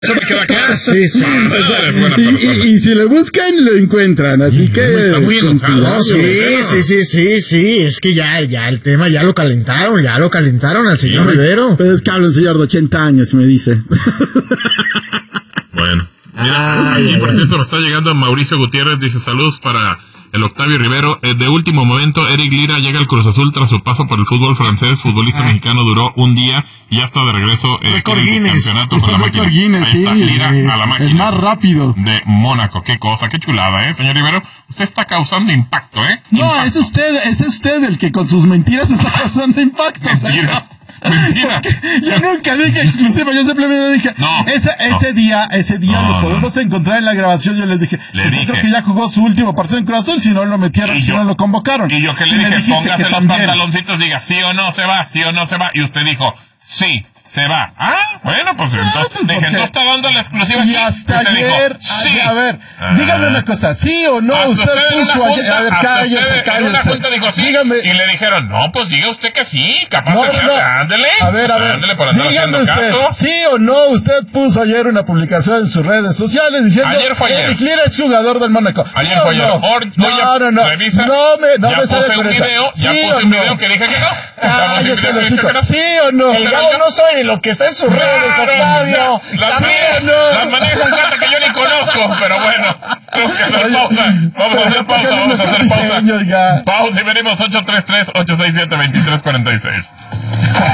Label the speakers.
Speaker 1: Eso me queda claro.
Speaker 2: Sí.
Speaker 1: Eres buena persona.
Speaker 2: Y si lo buscan, lo encuentran, así que...
Speaker 1: Está muy enojado.
Speaker 3: No, sí. Es que ya el tema ya lo calentaron al señor Rivero.
Speaker 2: Pero es que habla un señor de 80 años, me dice.
Speaker 1: Bueno, mira, y por cierto, nos está llegando Mauricio Gutiérrez, dice saludos para el Octavio Rivero. De último momento, Eric Lira llega al Cruz Azul tras su paso por el fútbol francés. Futbolista mexicano, duró un día y ya está de regreso en el campeonato con la máquina.
Speaker 2: Guinness,
Speaker 1: Ahí está, Lira a la máquina.
Speaker 2: El más rápido.
Speaker 1: De Mónaco, qué cosa, qué chulada, señor Rivero. Usted está causando impacto,
Speaker 2: No,
Speaker 1: impacto.
Speaker 2: es usted el que con sus mentiras está causando impacto.
Speaker 1: Mentiras. Mentira.
Speaker 2: Yo nunca dije exclusiva, yo simplemente dije, ese día lo podemos encontrar en la grabación. Yo les dije, creo que ya jugó su último partido en Cruz Azul, si no lo metieron, si no lo convocaron.
Speaker 1: Y yo que le dije, póngase los pantaloncitos, diga sí o no se va, y usted dijo, sí, se va. Bueno, pues entonces, no está dando la exclusiva
Speaker 2: y
Speaker 1: aquí.
Speaker 2: hasta
Speaker 1: usted
Speaker 2: ayer,
Speaker 1: dijo, sí.
Speaker 2: a ver, dígame una cosa, ¿sí o no?
Speaker 1: Hasta
Speaker 2: Usted puso ayer, a ver, cállese.
Speaker 1: En una junta dijo sí,
Speaker 2: dígame.
Speaker 1: y le dijeron, no, pues diga usted que sí, capaz
Speaker 2: No,
Speaker 1: de ser, ándele.
Speaker 2: A ver,
Speaker 1: ándele por andar
Speaker 2: dígame
Speaker 1: haciendo
Speaker 2: usted,
Speaker 1: caso.
Speaker 2: ¿sí o no? Usted puso ayer una publicación en sus redes sociales diciendo
Speaker 1: Ayer fue ayer.
Speaker 2: Eric Lira es jugador del Mónaco.
Speaker 1: Ayer
Speaker 2: ¿Sí
Speaker 1: fue
Speaker 2: o
Speaker 1: ayer.
Speaker 2: no?
Speaker 1: No, revisa.
Speaker 2: No me
Speaker 1: ya
Speaker 2: sale
Speaker 1: puse un
Speaker 2: con esa.
Speaker 1: video,
Speaker 2: ¿Sí
Speaker 1: ya puse
Speaker 2: o
Speaker 1: un
Speaker 2: no?
Speaker 1: video que dije que no.
Speaker 2: Cállese los chicos. ¿Sí o no?
Speaker 3: El Gabo no sabe ni lo que está en sus redes, Octavio.
Speaker 1: Las maneja un gata que yo ni conozco, pero bueno. Tengo que hacer pausa. Vamos a hacer pausa. Pausa y venimos 833-867-2346.